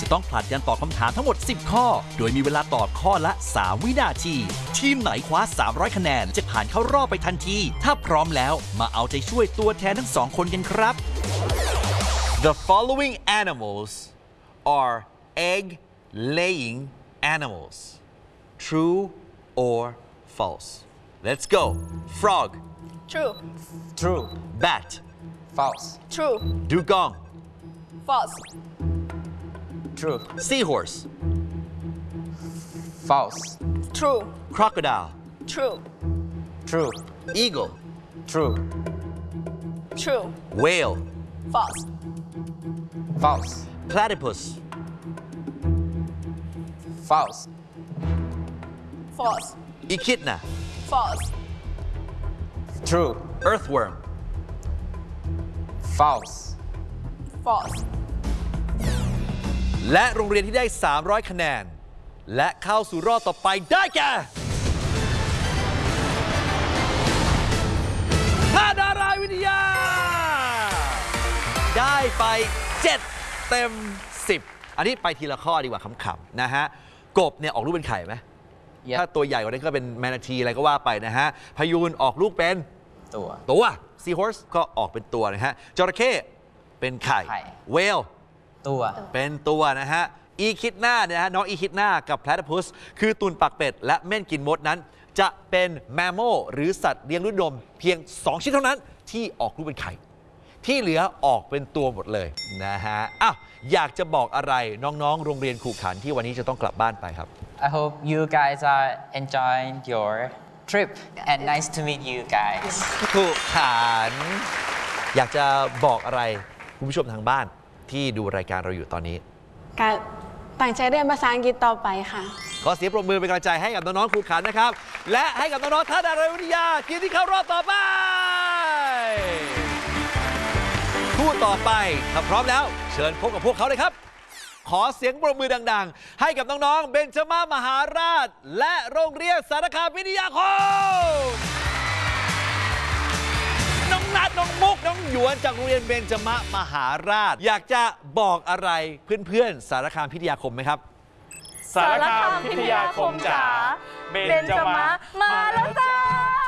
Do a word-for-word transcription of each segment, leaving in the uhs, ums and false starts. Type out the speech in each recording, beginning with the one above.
จะต้องผลัดกันตอบคำถามทั้งหมดสิบข้อโดยมีเวลาตอบข้อละสามวินาทีทีมไหนคว้าสามร้อยคะแนนจะผ่านเข้ารอบไปทันทีถ้าพร้อมแล้วมาเอาใจช่วยตัวแทนทั้งสองคนกันครับ The following animals are egg-laying animals. True or false? Let's go. Frog. True. True. Bat. False. True. Dugong. False. True. Seahorse. False. True. Crocodile. True. True. Eagle. True. True. Whale. False. False. Platypus. False. False. Echidna. False. True. Earthworm. False. False. และโรงเรียนที่ได้สามร้อยคะแนนและเข้าสู่รอบต่อไปได้แก่ท่าดาราวิทยาได้ไปเจ็ดเต็มสิบอันนี้ไปทีละข้อดีกว่าขำๆนะฮะกบเนี่ยออกลูกเป็นไข่ไหม Yep. ถ้าตัวใหญ่กว่านั้นก็เป็นแมนาทีอะไรก็ว่าไปนะฮะพยูนออกลูกเป็นตัวตัวซีฮอร์สก็ออกเป็นตัวนะฮะจระเข้เป็นไข่ไข่เวลตัวเป็นตัวนะฮะอีคิดนาเนี่ยนะฮะน้องอีคิดนากับแพลติพุสคือตุ่นปากเป็ดและเม่นกินมดนั้นจะเป็นแมมโมหรือสัตว์เลี้ยงลูกดมเพียงสองชนิดเท่านั้นที่ออกลูกเป็นไข่ที่เหลือออกเป็นตัวหมดเลยนะฮะอ้าวอยากจะบอกอะไรน้องๆโรงเรียนขู่ขันที่วันนี้จะต้องกลับบ้านไปครับ I hope you guys are enjoying your trip and nice to meet you guys ขู่ขันอยากจะบอกอะไรคุณผู้ชมทางบ้านที่ดูรายการเราอยู่ตอนนี้การตั้งใจเรียนภาษาอังกฤษต่อไปค่ะขอเสียงปรบมือเป็นกำลังใจให้กับน้องๆครูขันนะครับและให้กับน้องๆท่าดาราวิทยาทีมที่เข้ารอบต่อไปคู่ต่อไปถ้าพร้อมแล้วเชิญพบกับพวกเขาเลยครับขอเสียงปรบมือดังๆให้กับน้องๆเบญจมามหาราชและโรงเรียนสารคามวิทยาคมน้องนัดน้องมุกน้องหยวนจากโรงเรียนเบญจมามหาราชอยากจะบอกอะไรเพื่อนๆสารคามพิทยาคมไหมครับสารคามพิทยาคมจ๋าเบญจมะมาแล้วจ้า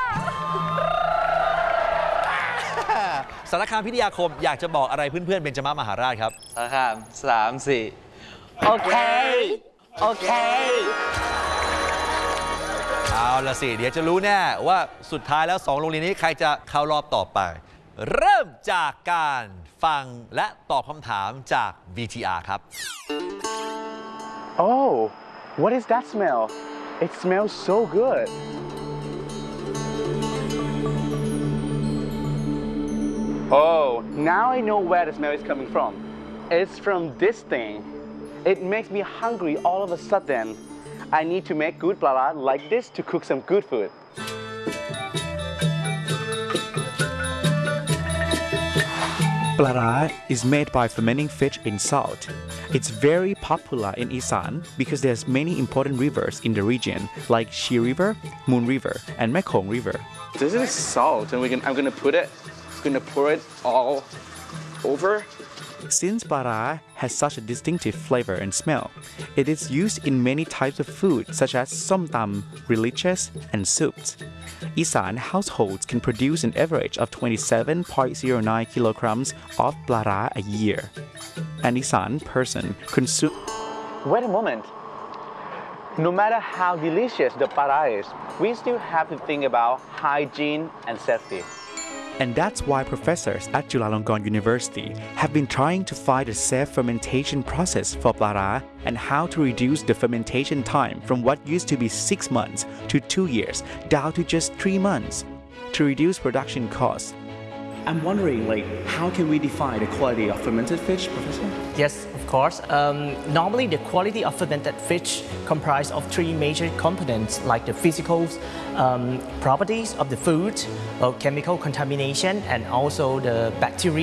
สารคามพิทยาคมอยากจะบอกอะไรเพื่อนๆเบญจมามหาราชครับสารคามสามสี่โอเคโอเคเอาละสิเดี๋ยวจะรู้แน่ว่าสุดท้ายแล้วสองโรงเรียนนี้ใครจะเข้ารอบต่อไปเริ่มจากการฟังและตอบคำถามจาก วี ที อาร์ ครับ Oh, what is that smell? It smells so good. Oh, now I know where the smell is coming from. It's from this thing. It makes me hungry all of a sudden. I need to make good blala like this to cook some good food. Blala is made by fermenting fish in salt. It's very popular in Isan because there's many important rivers in the region like Shi River, Moon River, and Mekong River. This is salt, and we can, I'm gonna put it, I'm gonna pour it all over. Since blala has such a distinctive flavor and smell, it is used in many types of food such as somtam, religious, and soups. Isan households can produce an average of twenty-seven point zero nine kilograms of blala a year. An Isan person consumes. Wait a moment. No matter how delicious the blala is, we still have to think about hygiene and safety. And that's why professors at Chulalongkorn University have been trying to find a safe fermentation process for blala and how to reduce the fermentation time from what used to be six months to two years down to just three months to reduce production costs. I'm wondering, like, how can we define the quality of fermented fish, Professor? Yes, of course. Um, normally, the quality of fermented fish comprise of three major components, like the physical um, properties of the food, uh, chemical contamination, and also the bacteria.